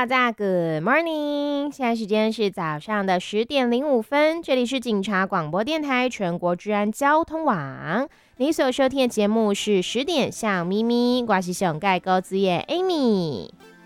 大家 Good morning， 现在时间是早上的10:05，这里是警察广播电台全国治安交通网。你所收听的节目是10点向咪咪，我是上盖高职业 Amy。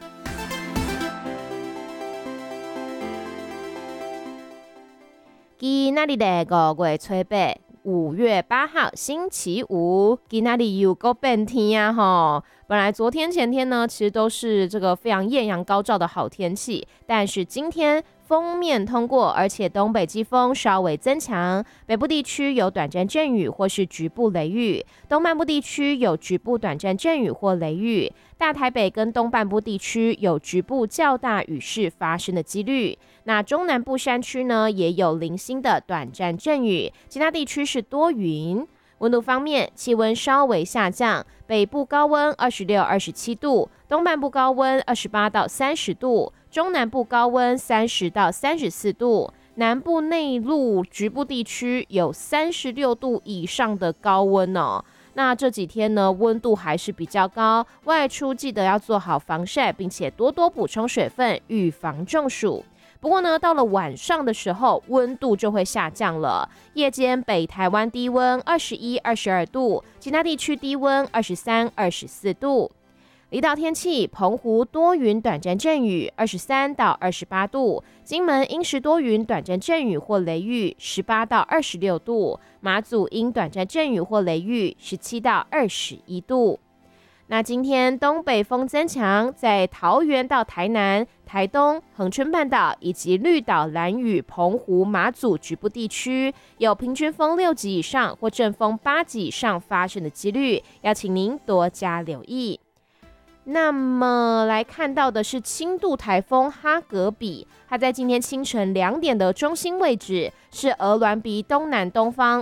今天的5月初8 5月8号星期五，今天又够变天啊吼！本来昨天前天呢，其实都是这个非常艳阳高照的好天气，但是今天锋面通过，而且东北季风稍微增强，北部地区有短暂阵雨或是局部雷雨，东半部地区有局部短暂阵雨或雷雨，大台北跟东半部地区有局部较大雨势发生的几率。那中南部山区呢，也有零星的短暂阵雨，其他地区是多云。温度方面，气温稍微下降，北部高温26、27度，东半部高温28到30度，中南部高温30到34度，南部内陆局部地区有36度以上的高温哦。那这几天呢，温度还是比较高，外出记得要做好防晒，并且多多补充水分，预防中暑。不过呢，到了晚上的时候，温度就会下降了。夜间北台湾低温21、22度，其他地区低温23、24度。离岛天气，澎湖多云短暂阵雨23到28度，金门阴时多云短暂阵雨或雷雨18到26度，马祖阴短暂阵雨或雷雨17到21度。那今天东北风增强，在桃园到台南、台东、恒春半岛以及绿岛、兰屿、澎湖、马祖局部地区有平均风6级以上或阵风8级以上发生的几率，要请您多加留意。那么来看到的是轻度台风哈格比，它在今天清晨2点的中心位置是鹅銮鼻东南东方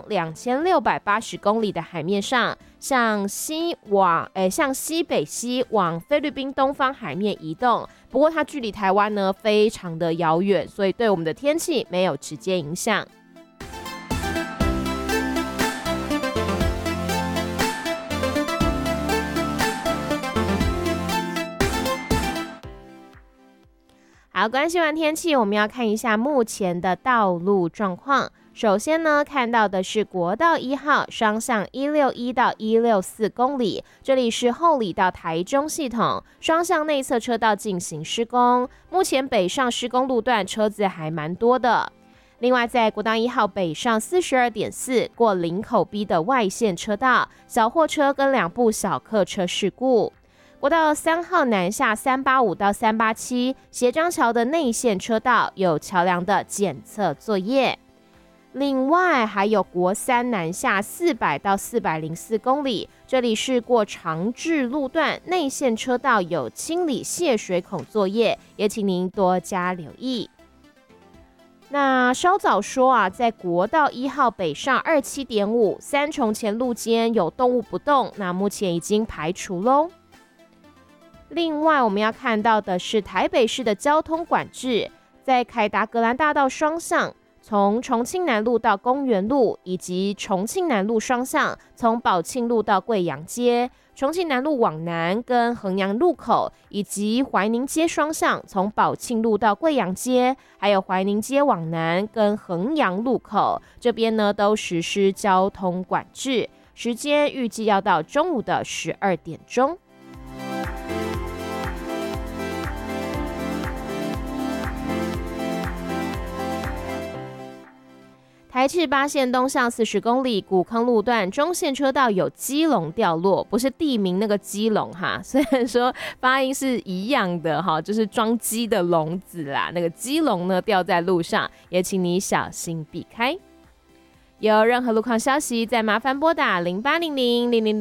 2680公里的海面上，向西北西往菲律宾东方海面移动。不过它距离台湾呢非常的遥远，所以对我们的天气没有直接影响。好，关系完天气，我们要看一下目前的道路状况。首先呢，看到的是国道1号双向161到164公里，这里是后里到台中系统，双向内侧车道进行施工，目前北上施工路段车子还蛮多的。另外，在国道1号北上42.4过林口 B 的外线车道，小货车跟2部小客车事故。国道3号南下385到387斜张桥的内线车道有桥梁的检测作业。另外还有国3南下400到404公里，这里是过长治路段，内线车道有清理泄水孔作业，也请您多加留意。那稍早说啊，在国道1号北上27.5三重前路间有动物不动，那目前已经排除咯。另外我们要看到的是台北市的交通管制，在凯达格兰大道双向，从重庆南路到公园路，以及重庆南路双向，从宝庆路到贵阳街，重庆南路往南跟衡阳路口，以及怀宁街双向，从宝庆路到贵阳街，还有怀宁街往南跟衡阳路口，这边呢都实施交通管制，时间预计要到中午的12点钟。台赤8线东向40公里，古坑路段中线车道有基隆掉落，不是地名那个基隆哈，虽然说发音是一样的哈，就是装鸡的笼子啦，那个基隆呢掉在路上，也请你小心避开。有任何路况消息，再麻烦拨打0800 000